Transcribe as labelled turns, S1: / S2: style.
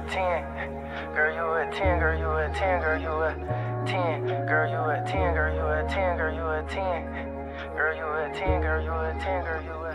S1: a 10. Girl, you a 10, girl, you a 10, girl, you a 10. Girl, you a 10, girl, you a 10, girl, you a 10. Girl, you a 10, girl, you a 10, girl, you a